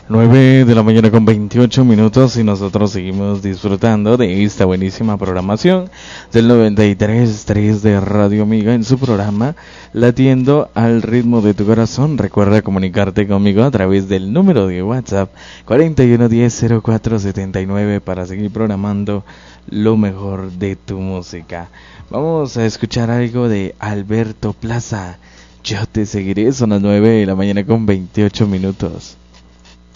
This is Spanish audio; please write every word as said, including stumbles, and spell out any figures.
nueve de la mañana con veintiocho minutos y nosotros seguimos disfrutando de esta buenísima programación del noventa y tres punto tres de Radio Amiga en su programa Latiendo al ritmo de tu corazón. Recuerda comunicarte conmigo a través del número de WhatsApp cuarenta y uno diez cero cuatro setenta y nueve para seguir programando lo mejor de tu música. Vamos a escuchar algo de Alberto Plaza. Yo te seguiré, son las nueve de la mañana con veintiocho minutos.